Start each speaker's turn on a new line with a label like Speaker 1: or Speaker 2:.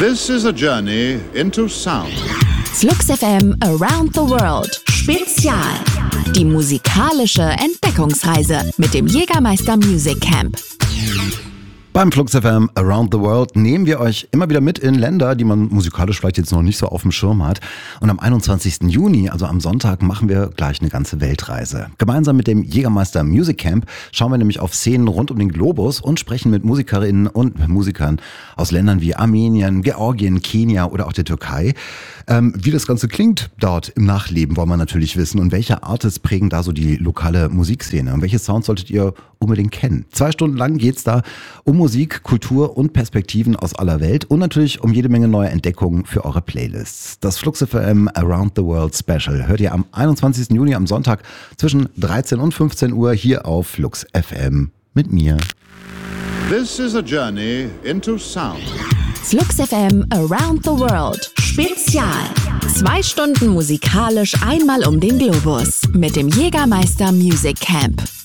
Speaker 1: This is a journey into sound.
Speaker 2: Flux FM Around the World Spezial. Die musikalische Entdeckungsreise mit dem Jägermeister Music Camp.
Speaker 3: Beim Flux FM Around the World nehmen wir euch immer wieder mit in Länder, die man musikalisch vielleicht jetzt noch nicht so auf dem Schirm hat. Und am 21. Juni, also am Sonntag, machen wir gleich eine ganze Weltreise. Gemeinsam mit dem Jägermeister Music Camp schauen wir nämlich auf Szenen rund um den Globus und sprechen mit Musikerinnen und Musikern aus Ländern wie Armenien, Georgien, Kenia oder auch der Türkei. Wie das Ganze klingt dort im Nachleben, wollen wir natürlich wissen. Und welche Artists prägen da so die lokale Musikszene? Und welche Sounds solltet ihr unbedingt kennen? 2 Stunden lang geht's da um Musik, Kultur und Perspektiven aus aller Welt und natürlich um jede Menge neue Entdeckungen für eure Playlists. Das Flux FM Around the World Special hört ihr am 21. Juni am Sonntag zwischen 13 und 15 Uhr hier auf Flux FM mit mir.
Speaker 1: This is a journey into sound.
Speaker 2: Flux FM Around the World Spezial. 2 Stunden musikalisch einmal um den Globus mit dem Jägermeister Music Camp.